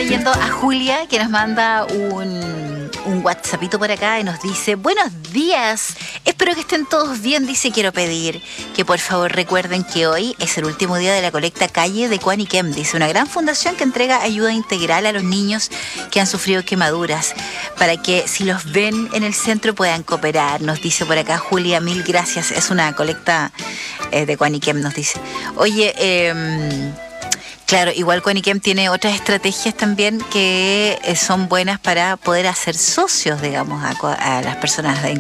leyendo a Julia, que nos manda un WhatsAppito por acá y nos dice: buenos días, espero que estén todos bien. Dice: quiero pedir que por favor recuerden que hoy es el último día de la colecta calle de Quaniquem. Dice: una gran fundación que entrega ayuda integral a los niños que han sufrido quemaduras, para que si los ven en el centro puedan cooperar. Nos dice por acá Julia: mil gracias. Es una colecta de Quaniquem, nos dice. Oye, claro, igual Quaniquem tiene otras estrategias también que son buenas para poder hacer socios, digamos, a las personas en